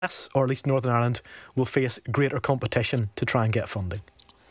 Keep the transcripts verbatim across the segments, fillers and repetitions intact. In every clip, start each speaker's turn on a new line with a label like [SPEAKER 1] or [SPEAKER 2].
[SPEAKER 1] or at least Northern Ireland, will face greater competition to try and get funding?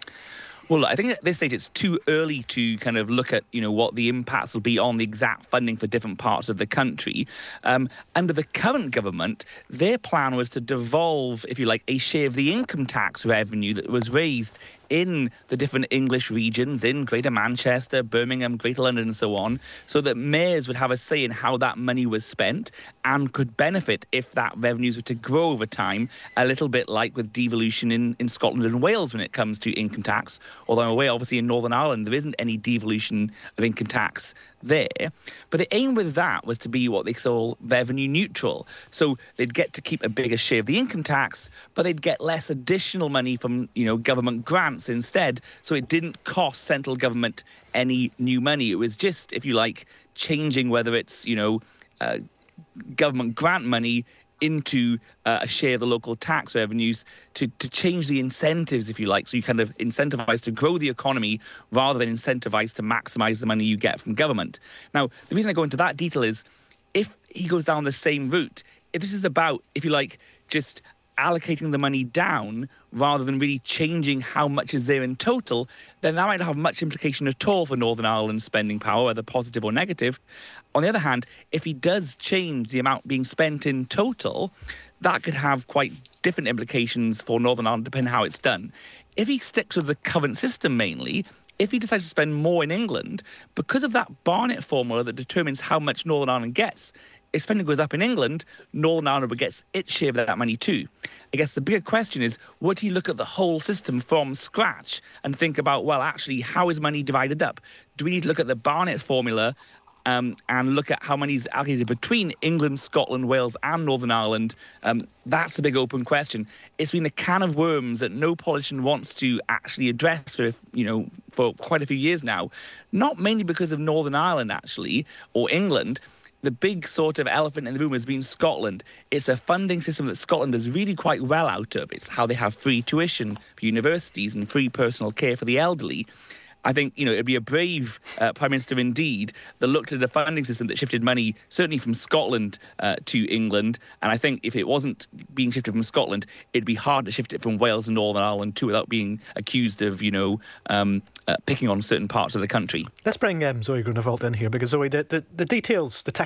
[SPEAKER 2] Well, I think at this stage it's too early to kind of look at, you know, what the impacts will be on the exact funding for different parts of the country. Um, under the current government, their plan was to devolve, if you like, a share of the income tax revenue that was raised in the different English regions, in Greater Manchester, Birmingham, Greater London and so on, so that mayors would have a say in how that money was spent and could benefit if that revenues were to grow over time, a little bit like with devolution in, in Scotland and Wales when it comes to income tax. Although I'm aware, obviously, in Northern Ireland, there isn't any devolution of income tax there. But the aim with that was to be what they call revenue neutral. So they'd get to keep a bigger share of the income tax, but they'd get less additional money from, you know, government grants instead. So it didn't cost central government any new money. It was just, if you like, changing whether it's, you know, uh, government grant money into uh, a share of the local tax revenues to, to change the incentives, if you like. So you kind of incentivize to grow the economy rather than incentivize to maximize the money you get from government. Now, the reason I go into that detail is if he goes down the same route, if this is about, if you like, just allocating the money down rather than really changing how much is there in total, then that might not have much implication at all for Northern Ireland's spending power, whether positive or negative. On the other hand, if he does change the amount being spent in total, that could have quite different implications for Northern Ireland, depending on how it's done. If he sticks with the current system mainly, if he decides to spend more in England, because of that Barnett formula that determines how much Northern Ireland gets, if spending goes up in England, Northern Ireland gets its share of that money too. I guess the bigger question is, would he look at the whole system from scratch and think about, well, actually, how is money divided up? Do we need to look at the Barnett formula um, and look at how money is allocated between England, Scotland, Wales and Northern Ireland? Um, that's the big open question. It's been a can of worms that no politician wants to actually address for, you know, for quite a few years now. Not mainly because of Northern Ireland, actually, or England. The big sort of elephant in the room has been Scotland. It's a funding system that Scotland does really quite well out of. It's how they have free tuition for universities and free personal care for the elderly. I think, you know, it'd be a brave uh, Prime Minister indeed that looked at a funding system that shifted money certainly from Scotland uh, to England. And I think if it wasn't being shifted from Scotland, it'd be hard to shift it from Wales and Northern Ireland too without being accused of, you know, um, uh, picking on certain parts of the country.
[SPEAKER 1] Let's bring um, Zoe Grunewald in here, because Zoe, the, the, the details, the